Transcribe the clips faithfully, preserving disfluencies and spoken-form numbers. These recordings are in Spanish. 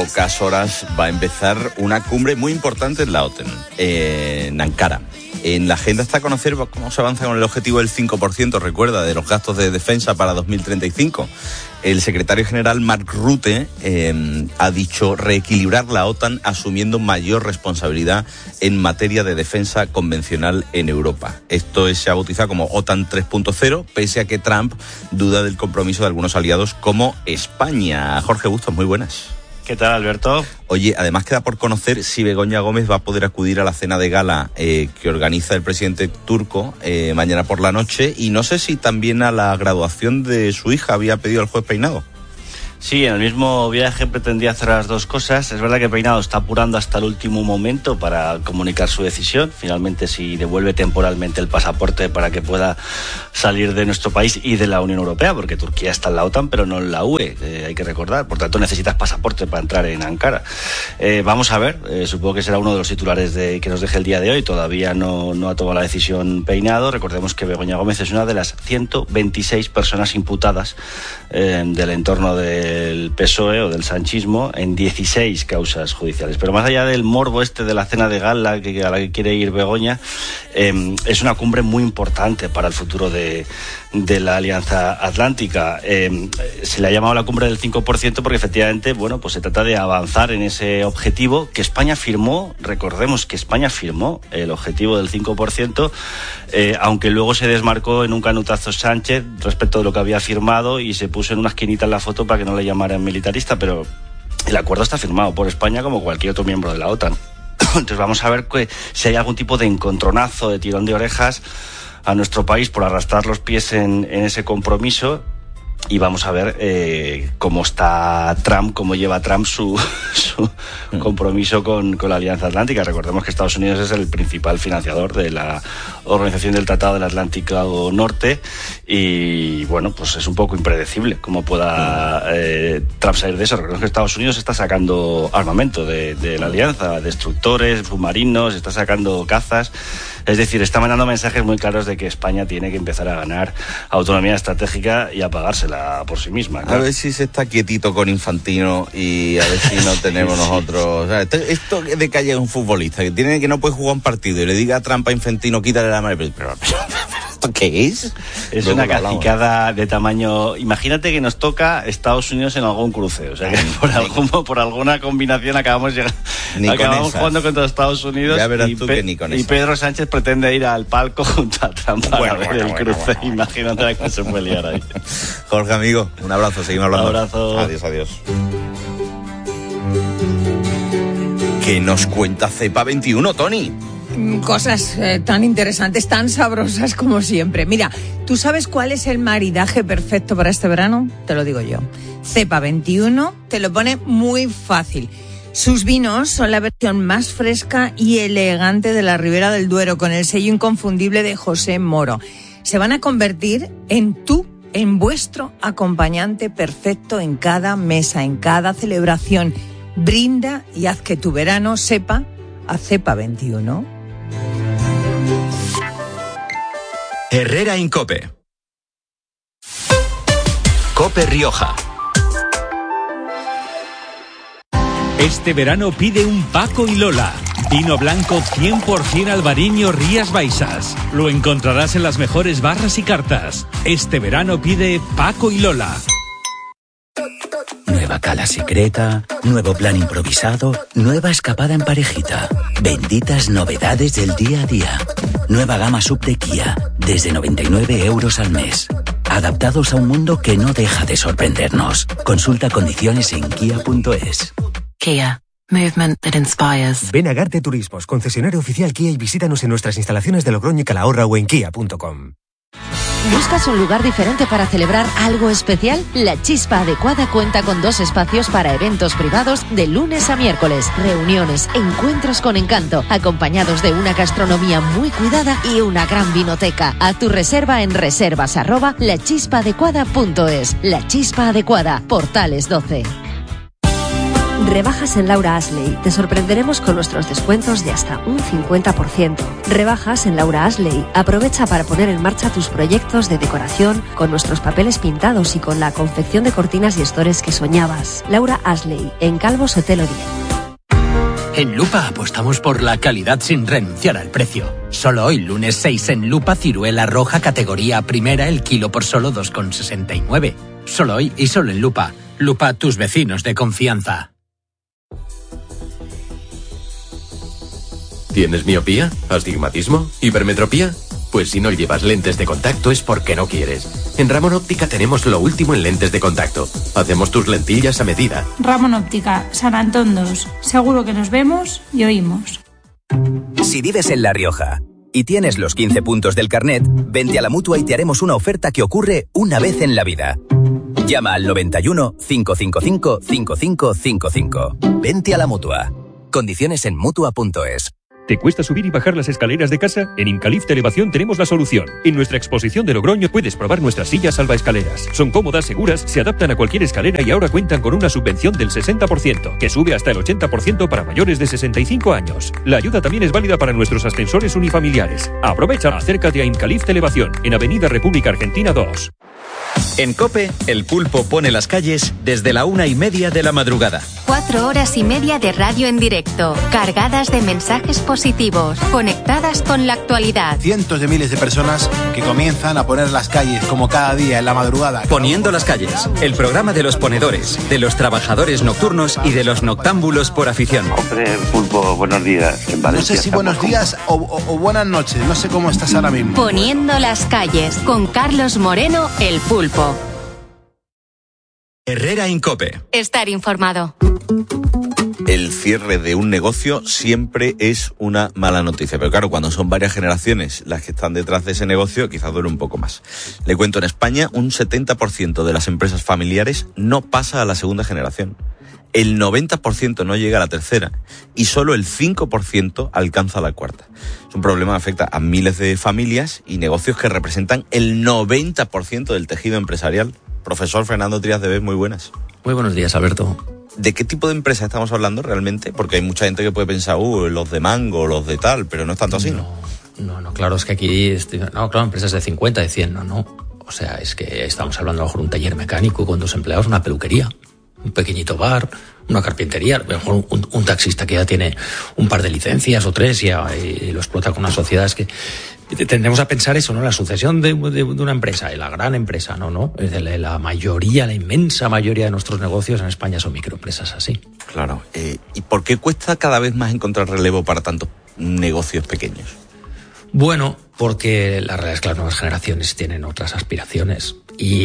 pocas horas va a empezar una cumbre muy importante en la OTAN, eh, en Ankara. En la agenda está a conocer cómo se avanza con el objetivo del cinco por ciento, recuerda, de los gastos de defensa para dos mil treinta y cinco. El secretario general Mark Rutte eh, ha dicho reequilibrar la OTAN asumiendo mayor responsabilidad en materia de defensa convencional en Europa. Esto es, se ha bautizado como OTAN tres punto cero, pese a que Trump duda del compromiso de algunos aliados como España. Jorge Bustos, muy buenas. ¿Qué tal, Alberto? Oye, además queda por conocer si Begoña Gómez va a poder acudir a la cena de gala eh, que organiza el presidente turco eh, mañana por la noche, y no sé si también a la graduación de su hija había pedido el juez Peinado. Sí, en el mismo viaje pretendía hacer las dos cosas. Es verdad que Peinado está apurando hasta el último momento para comunicar su decisión. Finalmente, si devuelve temporalmente el pasaporte para que pueda salir de nuestro país y de la Unión Europea, porque Turquía está en la OTAN, pero no en la U E, eh, hay que recordar. Por tanto, necesitas pasaporte para entrar en Ankara. Eh, vamos a ver, eh, supongo que será uno de los titulares de, que nos deje el día de hoy. Todavía no, no ha tomado la decisión Peinado. Recordemos que Begoña Gómez es una de las ciento veintiséis personas imputadas eh, del entorno de del P S O E o del sanchismo en dieciséis causas judiciales. Pero más allá del morbo este de la cena de gala que, a la que quiere ir Begoña, eh, es una cumbre muy importante para el futuro de, de la Alianza Atlántica. Eh, se le ha llamado la cumbre del cinco por ciento porque efectivamente, bueno, pues se trata de avanzar en ese objetivo que España firmó. Recordemos que España firmó el objetivo del cinco por ciento, eh, aunque luego se desmarcó en un canutazo Sánchez respecto de lo que había firmado y se puso en una esquinita en la foto para que no le llamaran militarista, pero el acuerdo está firmado por España como cualquier otro miembro de la OTAN. Entonces vamos a ver que, si hay algún tipo de encontronazo, de tirón de orejas a nuestro país por arrastrar los pies en, en ese compromiso. Y vamos a ver eh, cómo está Trump, cómo lleva Trump su, su compromiso con, con la Alianza Atlántica. Recordemos que Estados Unidos es el principal financiador de la Organización del Tratado del Atlántico Norte y, bueno, pues es un poco impredecible cómo pueda eh, Trump salir de eso. Recordemos que Estados Unidos está sacando armamento de, de la Alianza, destructores, submarinos, está sacando cazas. Es decir, está mandando mensajes muy claros de que España tiene que empezar a ganar autonomía estratégica y a pagársela por sí misma. Claro. A ver si se está quietito con Infantino y a ver si no tenemos sí. nosotros... O sea, esto, esto de que haya un futbolista que tiene que no puede jugar un partido y le diga a Trump a Infantino, quítale la mano, pero, pero, pero, pero ¿esto qué es? Es Luego una cacicada de tamaño... Imagínate que nos toca Estados Unidos en algún cruce, o sea que por, algún, por alguna combinación acabamos llegando, acabamos con jugando contra Estados Unidos. Ya verás y, tú Pe- que ni con y esa. Pedro Sánchez pretende ir al palco junto a Trump para bueno, ver bueno, el bueno, cruce. Bueno, bueno. Imagínate la que se puede liar ahí. Jorge, amigo, un abrazo, seguimos hablando. Un abrazo. Adiós, adiós. ¿Qué nos cuenta Cepa veintiuno, Tony? Cosas eh, tan interesantes, tan sabrosas como siempre. Mira, ¿tú sabes cuál es el maridaje perfecto para este verano? Te lo digo yo. Cepa veintiuno te lo pone muy fácil. Sus vinos son la versión más fresca y elegante de la Ribera del Duero, con el sello inconfundible de José Moro. Se van a convertir en tú, en vuestro acompañante perfecto en cada mesa, en cada celebración. Brinda y haz que tu verano sepa a Cepa veintiuno. Herrera en COPE. COPE Rioja. Este verano pide un Paco y Lola. Vino blanco cien por ciento Albariño Rías Baixas. Lo encontrarás en las mejores barras y cartas. Este verano pide Paco y Lola. Nueva cala secreta, nuevo plan improvisado, nueva escapada en parejita. Benditas novedades del día a día. Nueva gama sub de Kia, desde noventa y nueve euros al mes. Adaptados a un mundo que no deja de sorprendernos. Consulta condiciones en kia punto es. Kia. Movement that inspires. Ven a Garte Turismos, concesionario oficial Kia, y visítanos en nuestras instalaciones de Logroño y Calahorra o en kia punto com. ¿Buscas un lugar diferente para celebrar algo especial? La Chispa Adecuada cuenta con dos espacios para eventos privados de lunes a miércoles, reuniones, encuentros con encanto, acompañados de una gastronomía muy cuidada y una gran vinoteca. A tu reserva en reservas arroba la chispa adecuada punto es. La Chispa Adecuada, Portales doce. Rebajas en Laura Ashley. Te sorprenderemos con nuestros descuentos de hasta un cincuenta por ciento. Rebajas en Laura Ashley. Aprovecha para poner en marcha tus proyectos de decoración con nuestros papeles pintados y con la confección de cortinas y estores que soñabas. Laura Ashley, en Calvos Sotelo diez. En Lupa apostamos por la calidad sin renunciar al precio. Solo hoy, lunes seis, en Lupa, ciruela roja categoría primera, el kilo por solo dos con sesenta y nueve. Solo hoy y solo en Lupa. Lupa, tus vecinos de confianza. ¿Tienes miopía? ¿Astigmatismo? ¿Hipermetropía? Pues si no llevas lentes de contacto es porque no quieres. En Ramón Óptica tenemos lo último en lentes de contacto. Hacemos tus lentillas a medida. Ramón Óptica, San Antón dos. Seguro que nos vemos y oímos. Si vives en La Rioja y tienes los quince puntos del carnet, vente a la Mutua y te haremos una oferta que ocurre una vez en la vida. Llama al noventa y uno, cinco cinco cinco, cinco cinco cinco cinco. Vente a la Mutua. Condiciones en Mutua punto es. ¿Te cuesta subir y bajar las escaleras de casa? En Incalift Elevación tenemos la solución. En nuestra exposición de Logroño puedes probar nuestras sillas salvaescaleras. Son cómodas, seguras, se adaptan a cualquier escalera y ahora cuentan con una subvención del sesenta por ciento, que sube hasta el ochenta por ciento para mayores de sesenta y cinco años. La ayuda también es válida para nuestros ascensores unifamiliares. Aprovecha, acércate a Incalift Elevación, en Avenida República Argentina dos. En COPE, el pulpo pone las calles desde la una y media de la madrugada. Cuatro horas y media de radio en directo, cargadas de mensajes positivos, conectadas con la actualidad. Cientos de miles de personas que comienzan a poner las calles como cada día en la madrugada. Poniendo las calles, el programa de los ponedores, de los trabajadores nocturnos y de los noctámbulos por afición. Hombre, pulpo, buenos días. En Valencia no sé si buenos días o, o, o buenas noches, no sé cómo estás ahora mismo. Poniendo las calles, con Carlos Moreno, el pulpo. Herrera en COPE. Estar informado. El cierre de un negocio siempre es una mala noticia, pero claro, cuando son varias generaciones las que están detrás de ese negocio, quizás duele un poco más. Le cuento, en España un setenta por ciento de las empresas familiares no pasa a la segunda generación. El noventa por ciento no llega a la tercera y solo el cinco por ciento alcanza la cuarta. Es un problema que afecta a miles de familias y negocios que representan el noventa por ciento del tejido empresarial. Profesor Fernando Trías de Bes, muy buenas. Muy buenos días, Alberto. ¿De qué tipo de empresa estamos hablando realmente? Porque hay mucha gente que puede pensar, uh, los de Mango, los de tal, pero no es tanto así, ¿no? No, no, claro, es que aquí, estoy, no, claro, empresas de cincuenta, de cien, no, no. O sea, es que estamos hablando a lo mejor de un taller mecánico con dos empleados, una peluquería, un pequeñito bar, una carpintería, a lo mejor un, un taxista que ya tiene un par de licencias o tres y, y lo explota con unas sociedades que... Tendremos a pensar eso, ¿no? La sucesión de, de, de una empresa, de la gran empresa, no, no. La, la mayoría, la inmensa mayoría de nuestros negocios en España son microempresas así. Claro. Eh, ¿Y por qué cuesta cada vez más encontrar relevo para tantos negocios pequeños? Bueno, porque la realidad es que las nuevas generaciones tienen otras aspiraciones.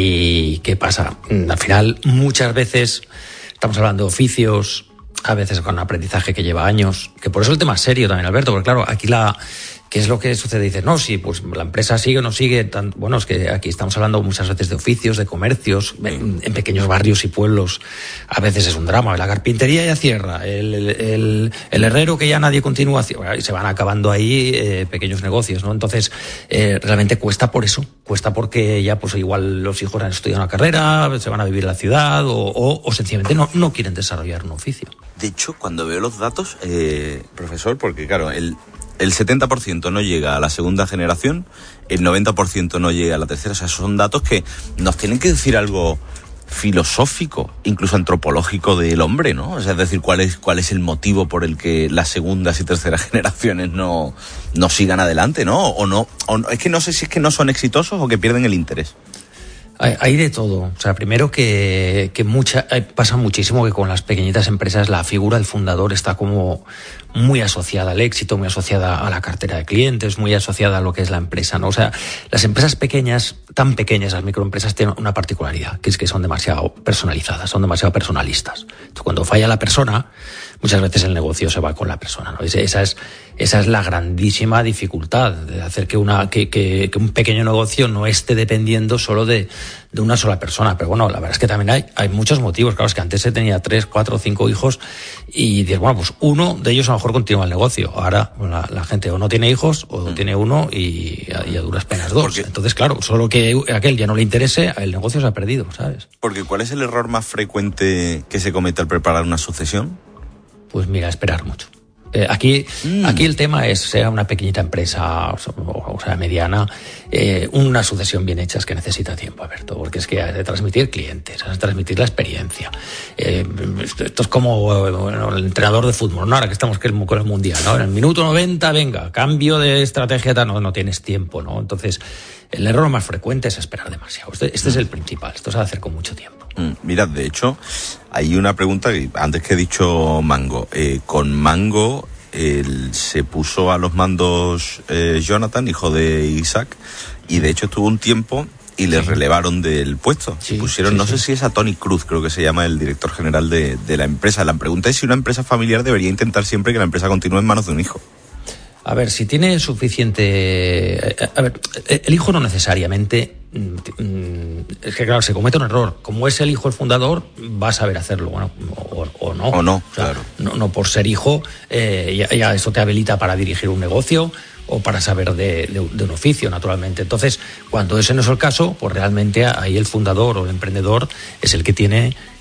¿Y qué pasa? Al final, muchas veces estamos hablando de oficios, a veces con aprendizaje que lleva años, que por eso el tema es serio también, Alberto, porque claro, aquí la... ¿Qué es lo que sucede? Dices, no, sí, pues la empresa sigue o no sigue. Tan, bueno, es que aquí estamos hablando muchas veces de oficios, de comercios, en, en pequeños barrios y pueblos. A veces es un drama. La carpintería ya cierra, el, el, el, el herrero que ya nadie continúa, y se van acabando ahí eh, pequeños negocios, ¿no? Entonces, eh, realmente cuesta por eso. Cuesta porque ya, pues igual los hijos han estudiado una carrera, se van a vivir en la ciudad o, o, o sencillamente no, no quieren desarrollar un oficio. De hecho, cuando veo los datos, eh, profesor, porque claro, el... El setenta por ciento no llega a la segunda generación, el noventa por ciento no llega a la tercera. O sea, son datos que nos tienen que decir algo filosófico, incluso antropológico del hombre, ¿no? O sea, es decir, cuál es, cuál es el motivo por el que las segundas y terceras generaciones no, no sigan adelante, ¿no? O no, o no, es que no sé si es que no son exitosos o que pierden el interés. Hay, hay de todo. O sea, primero que, que mucha, pasa muchísimo que con las pequeñitas empresas la figura del fundador está como muy asociada al éxito, muy asociada a la cartera de clientes, muy asociada a lo que es la empresa, ¿no? O sea, las empresas pequeñas, tan pequeñas, las microempresas tienen una particularidad, que es que son demasiado personalizadas, son demasiado personalistas. Entonces, cuando falla la persona, muchas veces el negocio se va con la persona, ¿no? Esa es, esa es la grandísima dificultad de hacer que una, que, que, que un pequeño negocio no esté dependiendo solo de, de una sola persona. Pero bueno, la verdad es que también hay, hay muchos motivos. Claro, es que antes se tenía tres, cuatro, cinco hijos y dices, bueno, pues uno de ellos a lo mejor continúa el negocio. Ahora la, la gente o no tiene hijos o mm. tiene uno y a, y a duras penas dos. Porque, entonces, claro, solo que a aquel ya no le interese, el negocio se ha perdido, ¿sabes? Porque ¿cuál es el error más frecuente que se comete al preparar una sucesión? Pues mira, esperar mucho. Eh, aquí, mm. aquí el tema es, sea una pequeñita empresa, o, o sea, mediana, eh, una sucesión bien hecha es que necesita tiempo, Alberto, porque es que has de transmitir clientes, has de transmitir la experiencia. Eh, esto, esto es como bueno, el entrenador de fútbol, ¿no? Ahora que estamos con el Mundial, ¿no? En el minuto noventa, venga, cambio de estrategia, no, no tienes tiempo, ¿no? Entonces, el error más frecuente es esperar demasiado. Este, este mm. es el principal, esto se ha de hacer con mucho tiempo. Mm, mira, de hecho, hay una pregunta que antes que he dicho Mango. Eh, con Mango él se puso a los mandos eh, Jonathan, hijo de Isaac, y de hecho estuvo un tiempo y le sí. relevaron del puesto. Sí, pusieron, sí, no sí. sé si es a Tony Cruz, creo que se llama el director general de, de la empresa. La pregunta es si una empresa familiar debería intentar siempre que la empresa continúe en manos de un hijo. A ver, si tiene suficiente... A ver, el hijo no necesariamente... Es que claro, se comete un error. Como es el hijo el fundador, va a saber hacerlo, bueno, o, o no. O no, o sea, claro. No, no por ser hijo, eh, ya, ya eso te habilita para dirigir un negocio o para saber de, de, de un oficio, naturalmente. Entonces, cuando ese no es el caso, pues realmente ahí el fundador o el emprendedor es el que tiene